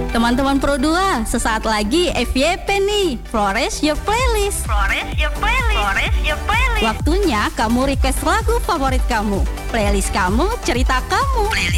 Teman-teman Pro 2, sesaat lagi FYP nih. Flores Your Playlist. Waktunya kamu request lagu favorit kamu. Playlist kamu, cerita kamu.